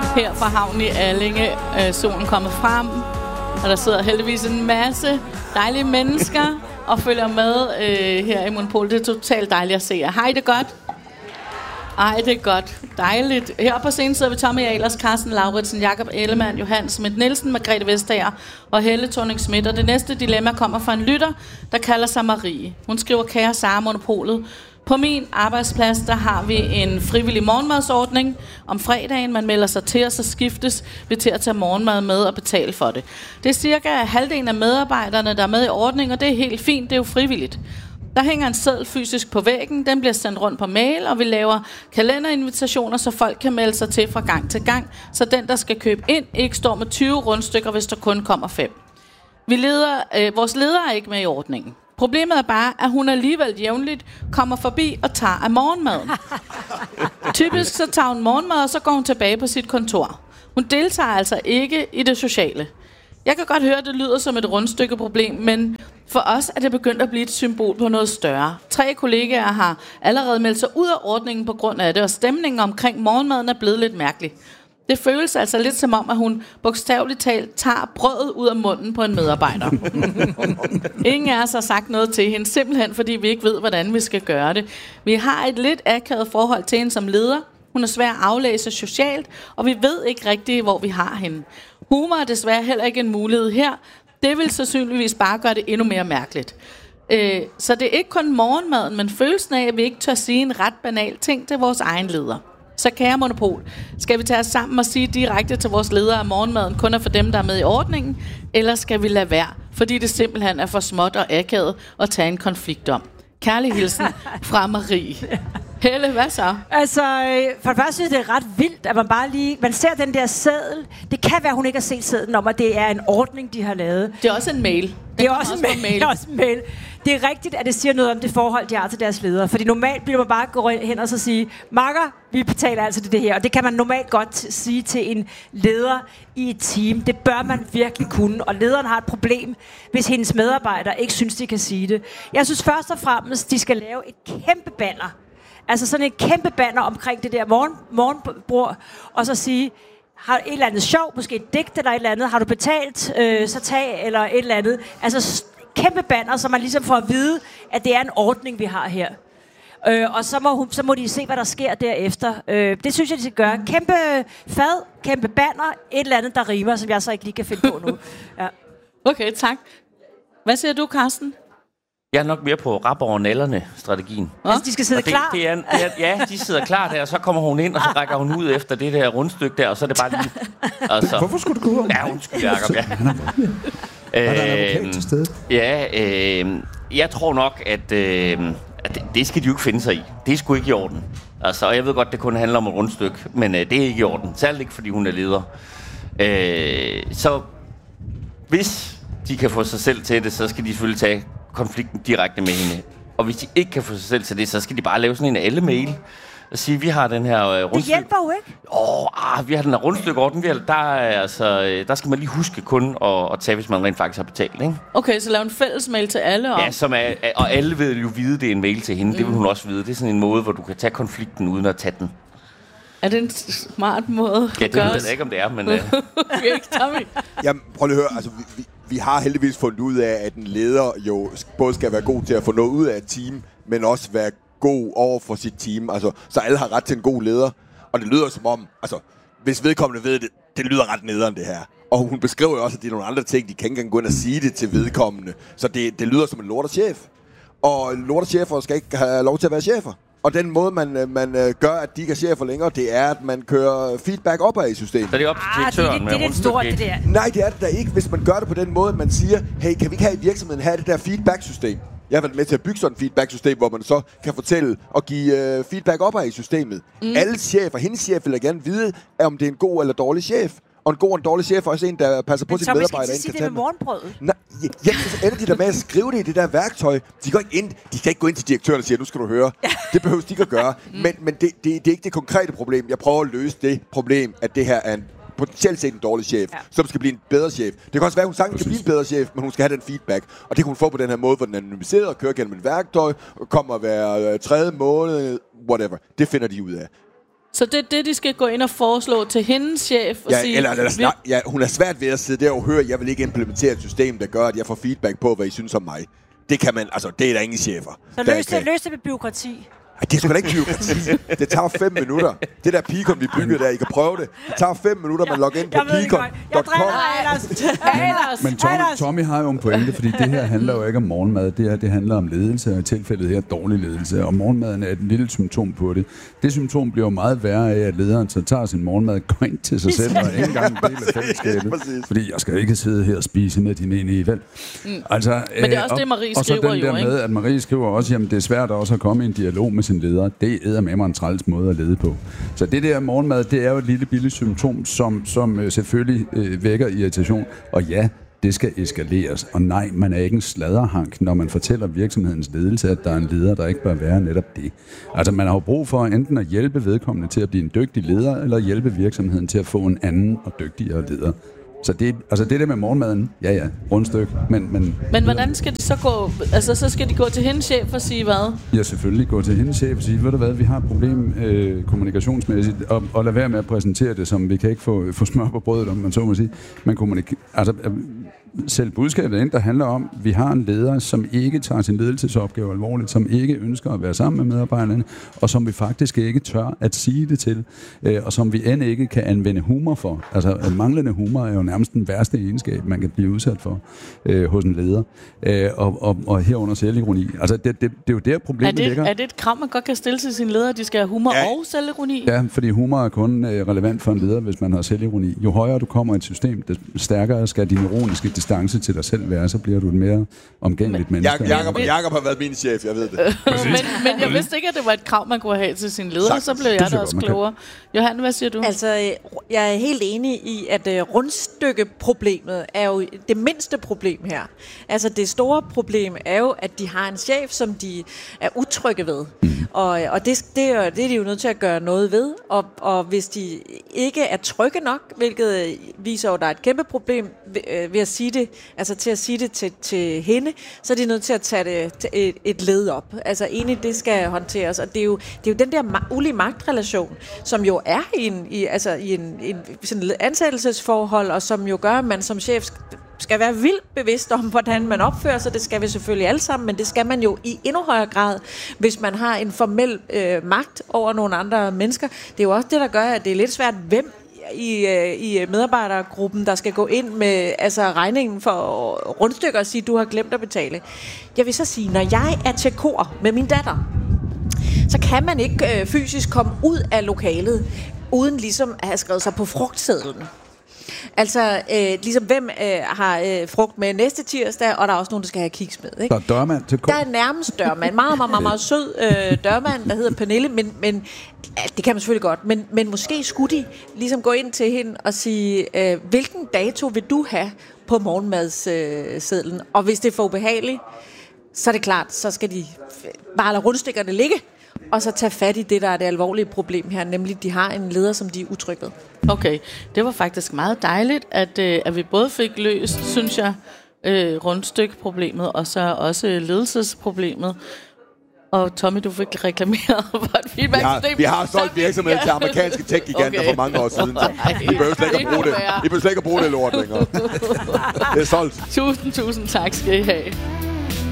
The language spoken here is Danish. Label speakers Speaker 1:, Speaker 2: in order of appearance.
Speaker 1: her fra havnen i Allinge. Solen kommer frem, og der sidder heldigvis en masse dejlige mennesker og følger med her i Monopol. Det er totalt dejligt at se jer. Hej, det er godt. Ej, det er godt. Dejligt. Heroppe på scenen sidder vi Tommy Ahlers, Carsten Lauritsen, Jakob Ellemann, Johan Schmidt Nielsen, Margrethe Vestager og Helle Thorning-Schmidt. Og det næste dilemma kommer fra en lytter, der kalder sig Marie. Hun skriver: Kære Sara, Monopolet. På min arbejdsplads, der har vi en frivillig morgenmadsordning. Om fredagen, man melder sig til, og så skiftes vi til at tage morgenmad med og betale for det. Det er cirka halvdelen af medarbejderne, der er med i ordningen, og det er helt fint, det er jo frivilligt. Der hænger en seddel fysisk på væggen, den bliver sendt rundt på mail, og vi laver kalenderinvitationer, så folk kan melde sig til fra gang til gang, så den, der skal købe ind, ikke står med 20 rundstykker, hvis der kun kommer 5. Vores leder er ikke med i ordningen. Problemet er bare, at hun alligevel jævnligt kommer forbi og tager af morgenmaden. Typisk så tager hun morgenmad, og så går hun tilbage på sit kontor. Hun deltager altså ikke i det sociale. Jeg kan godt høre, at det lyder som et rundstykkeproblem, men for os er det begyndt at blive et symbol på noget større. 3 kollegaer har allerede meldt sig ud af ordningen på grund af det, og stemningen omkring morgenmaden er blevet lidt mærkelig. Det føles altså lidt som om, at hun bogstaveligt talt tager brødet ud af munden på en medarbejder. Ingen af os har sagt noget til hende, simpelthen fordi vi ikke ved, hvordan vi skal gøre det. Vi har et lidt akavet forhold til hende som leder. Hun er svær at aflæse socialt, og vi ved ikke rigtigt, hvor vi har hende. Humor er desværre heller ikke en mulighed her. Det vil sandsynligvis bare gøre det endnu mere mærkeligt. Så det er ikke kun morgenmaden, men følelsen af, at vi ikke tør sige en ret banal ting til vores egen leder. Så kære Monopol, skal vi tage os sammen og sige direkte til vores ledere, at morgenmaden kun er for dem, der er med i ordningen, eller skal vi lade være, fordi det simpelthen er for småt og akavet at tage en konflikt om? Kærlig hilsen fra Marie. Helle, hvad så?
Speaker 2: Altså, for det første synes jeg, det er ret vildt, at man ser den der seddel. Det kan være, hun ikke har set sedlen om, at det er en ordning, de har lavet.
Speaker 1: Det er også en mail.
Speaker 2: Det er også en mail. Det er rigtigt, at det siger noget om det forhold, de har til deres ledere. Fordi normalt bliver man bare gå hen og så sige, makker, vi betaler altså det her. Og det kan man normalt godt sige til en leder i et team. Det bør man virkelig kunne. Og lederen har et problem, hvis hendes medarbejdere ikke synes, de kan sige det. Jeg synes først og fremmest, de skal lave et kæmpe banner. Altså sådan et kæmpe banner omkring det der morgenbord. Og så sige, har et eller andet sjov, måske et digt eller et eller andet. Har du betalt, så tag, eller et eller andet. Altså kæmpe banner, så man ligesom får at vide, at det er en ordning, vi har her. Og så må de se, hvad der sker derefter. Det synes jeg, de skal gøre. Kæmpe fad, kæmpe banner, et eller andet, der rimer, som jeg så ikke lige kan finde på nu. Ja.
Speaker 1: Okay, tak. Hvad siger du, Carsten?
Speaker 3: Jeg er nok mere på rap over nælderne-strategien.
Speaker 2: Altså, de skal sidde klar?
Speaker 3: Ja, de sidder klar der, og så kommer hun ind, og så rækker hun ud efter det der rundstykke der, og så er det bare lige... Altså,
Speaker 4: hvorfor skulle du gå ud?
Speaker 3: Ja, undskyld, Jacob, ja.
Speaker 4: Er der en advokat til stede?
Speaker 3: Ja, jeg tror nok, at det skal de jo ikke finde sig i. Det er sgu ikke i orden. Altså, jeg ved godt, det kun handler om et rundstykke, men det er ikke i orden. Særligt ikke, fordi hun er leder. Så hvis de kan få sig selv til det, så skal de selvfølgelig tage konflikten direkte med hende. Og hvis de ikke kan få sig selv til det, så skal de bare lave sådan en alle-mail og sige, vi har den her rundstykke.
Speaker 2: Det hjælper jo ikke.
Speaker 3: Vi har den her rundstykkeordning. Der skal man lige huske kun at tage, hvis man rent faktisk har betalt, ikke?
Speaker 1: Okay, så lav en fælles mail til alle om.
Speaker 3: Ja, og alle vil jo vide, det er en mail til hende. Det vil hun også vide. Det er sådan en måde, hvor du kan tage konflikten uden at tage den.
Speaker 1: Er det en smart måde?
Speaker 3: Ja, det ved jeg ikke, om det er, men...
Speaker 1: Ikke, Tommy?
Speaker 4: Jamen, prøv lige at høre. Altså, vi har heldigvis fundet ud af, at en leder jo både skal være god til at få noget ud af et team, men også være god over for sit team. Altså, så alle har ret til en god leder. Og det lyder som om, altså, hvis vedkommende ved det, det lyder ret nederen, det her. Og hun beskriver jo også, at det er nogle andre ting, de kan ikke engang gå ind og sige det til vedkommende. Så det lyder som en lorterchef. Og lorterchefer skal ikke have lov til at være chefer. Og den måde, man gør, at de ikke er chefer længere, det er, at man kører feedback opad i systemet.
Speaker 3: Så det er op til direktøren med
Speaker 2: det er lidt stort, det der.
Speaker 4: Nej, det er det da ikke, hvis man gør det på den måde, man siger, hey, kan vi ikke have i virksomheden have det der feedback-system? Jeg har været med til at bygge sådan et feedback-system, hvor man så kan fortælle og give feedback opad i systemet. Alle chefer, hendes chef vil gerne vide, om det er en god eller dårlig chef. Og en god og en dårlig chef er også en, der passer på sine medarbejdere.
Speaker 2: Men så skal sige det med morgenbrødet.
Speaker 4: Nej, så ender de der med at skrive det i det der værktøj. De skal ikke gå ind til direktøren og sige, nu skal du høre. Det behøves de ikke at gøre. Men det er ikke det konkrete problem. Jeg prøver at løse det problem, at det her er en potentielt set en dårlig chef, som skal blive en bedre chef. Det kan også være, at hun sagtens kan blive en bedre chef, men hun skal have den feedback. Og det kan hun få på den her måde, hvor den er anonymiseret og kører gennem et værktøj, og kommer hver 3. måned, whatever. Det finder de ud af.
Speaker 1: Så det er det, de skal gå ind og foreslå til hendes chef og sige...
Speaker 4: Hun er svært ved at sidde der og høre, at jeg vil ikke implementere et system, der gør, at jeg får feedback på, hvad I synes om mig. Det kan man, altså det er der ingen chefer.
Speaker 2: Så løs det med bureaukrati.
Speaker 4: Det er sgu da ikke bureaukrati. Det tager 5 minutter. Det der Peakon, vi byggede der, I kan prøve det. Det tager 5 minutter, man logger ind på Peakon.com.
Speaker 5: Men Tommy har jo en pointe, fordi det her handler jo ikke om morgenmad. Det handler om ledelse, og i tilfældet her dårlig ledelse. Og morgenmaden er et lille symptom på det. Det symptom bliver jo meget værre af, at lederen så tager sin morgenmad, går ind til sig selv og ikke engang en del af fællesskabet. Fordi jeg skal ikke sidde her og spise med din ene i vel.
Speaker 1: Altså, men det er også det, Marie skriver jo, ikke?
Speaker 5: Og så den der med, at Marie skriver også, jamen det er svært også at komme i en dialog med sin leder. Det æder med mig en træls måde at lede på. Så det der morgenmad, det er jo et lille billigt symptom, som selvfølgelig vækker irritation. Og ja, det skal eskaleres. Og nej, man er ikke en sladderhank, når man fortæller virksomhedens ledelse, at der er en leder, der ikke bør være netop det. Altså man har jo brug for enten at hjælpe vedkommende til at blive en dygtig leder, eller hjælpe virksomheden til at få en anden og dygtigere leder. Så det der med morgenmaden, ja, rundstykke, men
Speaker 1: hvordan skal de så gå? Altså, så skal de gå til hendes chef og sige hvad?
Speaker 5: Ja, selvfølgelig gå til hendes chef og sige, ved du hvad, vi har et problem kommunikationsmæssigt, og lad være med at præsentere det, som vi kan ikke få smør på brødet, om man så må sige. Men selv budskabet ind, der handler om, at vi har en leder, som ikke tager sin ledelsesopgave alvorligt, som ikke ønsker at være sammen med medarbejderne, og som vi faktisk ikke tør at sige det til, og som vi end ikke kan anvende humor for. Altså, manglende humor er jo nærmest den værste egenskab, man kan blive udsat for hos en leder, og herunder selvironi. Altså, det er jo der problemet ligger.
Speaker 1: Er det et krav, man godt kan stille til sin leder, at de skal have humor og selvironi?
Speaker 5: Ja, fordi humor er kun relevant for en leder, hvis man har selvironi. Jo højere du kommer i et system, des stærkere skal din ironiske distance til dig selv være, så bliver du et mere omgængeligt menneske.
Speaker 4: Jakob har været min chef, jeg ved det.
Speaker 1: men jeg vidste ikke, at det var et krav, man kunne have til sin leder, så blev jeg da også klogere. Johan, hvad siger du?
Speaker 6: Altså, jeg er helt enig i, at rundstykkeproblemet er jo det mindste problem her. Altså, det store problem er jo, at de har en chef, som de er utrygge ved. Og det er de jo nødt til at gøre noget ved. Og hvis de ikke er trygge nok, hvilket viser jo, at der er et kæmpe problem ved at sige det, altså til at sige det til hende, så er de nødt til at tage et led op. Altså egentlig, det skal håndteres. Og det er jo den der ulige magtrelation, som jo er i en sådan ansættelsesforhold, og som jo gør, at man som chef skal være vildt bevidst om, hvordan man opfører sig. Det skal vi selvfølgelig alle sammen, men det skal man jo i endnu højere grad, hvis man har en formel magt over nogle andre mennesker. Det er jo også det, der gør, at det er lidt svært, hvem i medarbejdergruppen, der skal gå ind med regningen for rundstykker og sige, du har glemt at betale. Jeg vil så sige, når jeg er til kor med min datter, så kan man ikke fysisk komme ud af lokalet, uden ligesom at have skrevet sig på frugtsedlen. Altså, ligesom hvem har frugt med næste tirsdag, og der er også nogen, der skal have kiks med. Ikke?
Speaker 5: Der er dørmand til kor.
Speaker 6: Der er nærmest dørmand. Meget sød dørmand, der hedder Pernille, men det kan man selvfølgelig godt. Men måske skulle de ligesom gå ind til hende og sige, hvilken dato vil du have på morgenmadssedlen? Og hvis det er for ubehageligt, så er det klart, så skal de bare lade rundstikkerne ligge, og så tage fat i det, der er det alvorlige problem her, nemlig at de har en leder, som de er utrygge ved.
Speaker 1: Okay, det var faktisk meget dejligt, at vi både fik løst, synes jeg, rundstykproblemet, og så også ledelsesproblemet. Og Tommy, du fik reklameret for et feedback-system.
Speaker 4: Vi har solgt virksomheden til amerikanske tech-giganter for mange år siden. Vi behøver slet ikke at bruge det lort længere. Det er solgt.
Speaker 1: Tusind tak skal I have.